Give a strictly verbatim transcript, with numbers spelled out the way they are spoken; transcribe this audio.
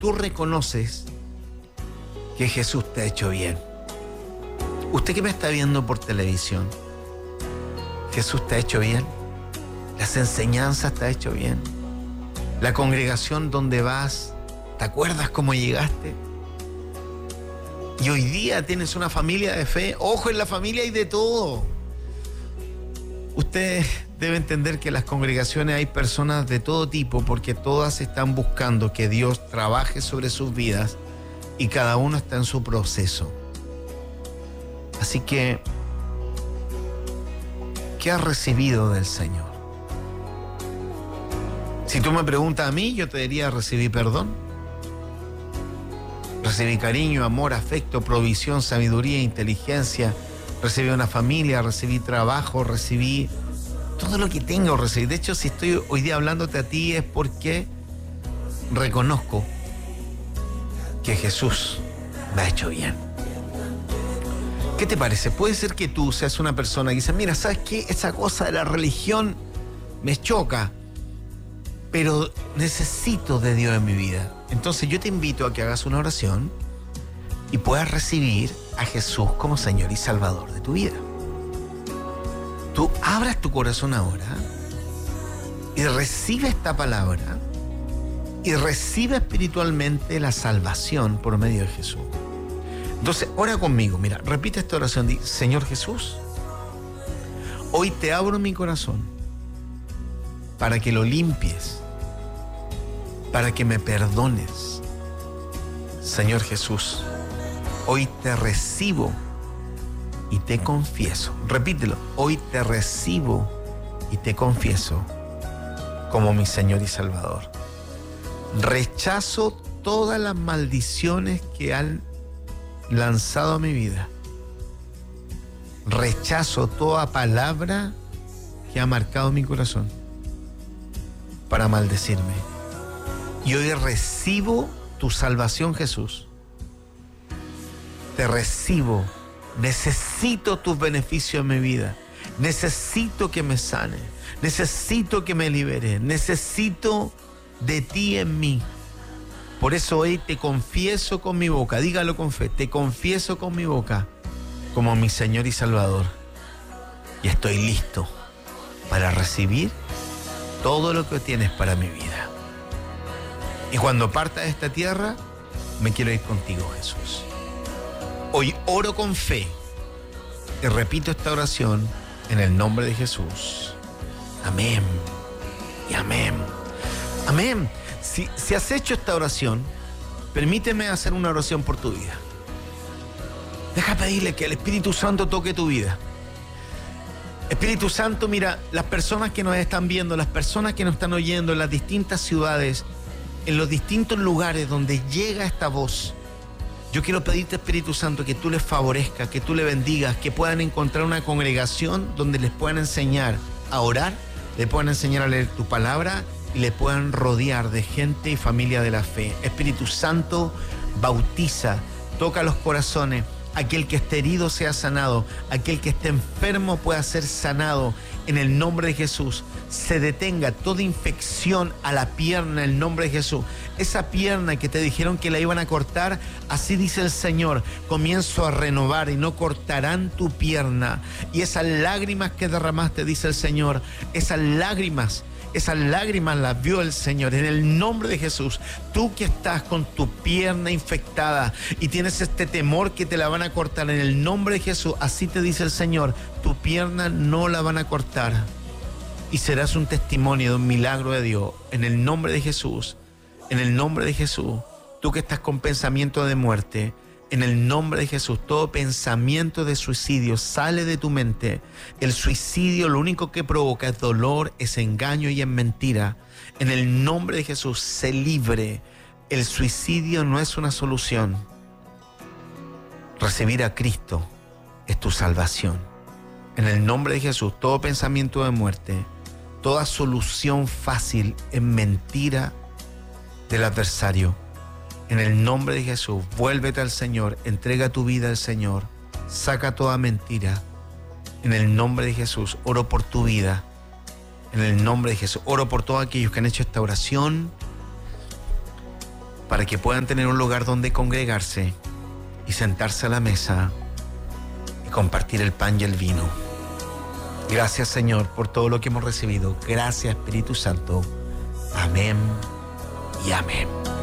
tú reconoces que Jesús te ha hecho bien. Usted que me está viendo por televisión, ¿Jesús te ha hecho bien? ¿Las enseñanzas te ha hecho bien? ¿La congregación donde vas, te acuerdas cómo llegaste? Y hoy día tienes una familia de fe. Ojo, en la familia hay de todo. Usted debe entender que en las congregaciones hay personas de todo tipo, porque todas están buscando que Dios trabaje sobre sus vidas y cada uno está en su proceso. Así que, ¿qué has recibido del Señor? Si tú me preguntas a mí, yo te diría: recibí perdón, recibí cariño, amor, afecto, provisión, sabiduría, inteligencia, recibí una familia, recibí trabajo, recibí todo lo que tengo, recibí. De hecho, si estoy hoy día hablándote a ti es porque reconozco que Jesús me ha hecho bien. ¿Qué te parece? Puede ser que tú seas una persona que dice: mira, ¿sabes qué? Esa cosa de la religión me choca, pero necesito de Dios en mi vida. Entonces yo te invito a que hagas una oración y puedas recibir a Jesús como Señor y Salvador de tu vida. Tú abras tu corazón ahora y recibe esta palabra y recibe espiritualmente la salvación por medio de Jesús. Entonces, ora conmigo. Mira, repite esta oración. Di: Señor Jesús, hoy te abro mi corazón para que lo limpies, para que me perdones. Señor Jesús, hoy te recibo y te confieso. Repítelo: hoy te recibo y te confieso como mi Señor y Salvador. Rechazo todas las maldiciones que han lanzado a mi vida. Rechazo toda palabra que ha marcado mi corazón para maldecirme. Y hoy recibo tu salvación, Jesús. Te recibo. Necesito tus beneficios en mi vida. Necesito que me sane. Necesito que me libere. Necesito de ti en mí. Por eso hoy te confieso con mi boca. Dígalo con fe. Te confieso con mi boca como mi Señor y Salvador. Y estoy listo para recibir todo lo que tienes para mi vida. Y cuando parta de esta tierra, me quiero ir contigo, Jesús. Hoy oro con fe y repito esta oración en el nombre de Jesús. Amén y amén. Amén. Si, si has hecho esta oración, permíteme hacer una oración por tu vida. Deja pedirle que el Espíritu Santo toque tu vida. Espíritu Santo, mira, las personas que nos están viendo, las personas que nos están oyendo en las distintas ciudades, en los distintos lugares donde llega esta voz, yo quiero pedirte, Espíritu Santo, que tú les favorezcas, que tú les bendigas, que puedan encontrar una congregación donde les puedan enseñar a orar, les puedan enseñar a leer tu palabra y les puedan rodear de gente y familia de la fe. Espíritu Santo, bautiza, toca los corazones. Aquel que esté herido sea sanado, aquel que esté enfermo pueda ser sanado en el nombre de Jesús. Se detenga toda infección a la pierna en el nombre de Jesús. Esa pierna que te dijeron que la iban a cortar, así dice el Señor: comienzo a renovar y no cortarán tu pierna. Y esas lágrimas que derramaste, dice el Señor, esas lágrimas Esas lágrimas las vio el Señor en el nombre de Jesús. Tú que estás con tu pierna infectada y tienes este temor que te la van a cortar, en el nombre de Jesús, así te dice el Señor, tu pierna no la van a cortar y serás un testimonio de un milagro de Dios. En el nombre de Jesús, en el nombre de Jesús. Tú que estás con pensamiento de muerte, en el nombre de Jesús, todo pensamiento de suicidio sale de tu mente. El suicidio lo único que provoca es dolor, es engaño y es mentira. En el nombre de Jesús, sé libre. El suicidio no es una solución. Recibir a Cristo es tu salvación. En el nombre de Jesús, todo pensamiento de muerte, toda solución fácil es mentira del adversario. En el nombre de Jesús, vuélvete al Señor, entrega tu vida al Señor, saca toda mentira. En el nombre de Jesús, oro por tu vida. En el nombre de Jesús, oro por todos aquellos que han hecho esta oración. para que puedan tener un lugar donde congregarse y sentarse a la mesa y compartir el pan y el vino. Gracias, Señor, por todo lo que hemos recibido. Gracias, Espíritu Santo. Amén y amén.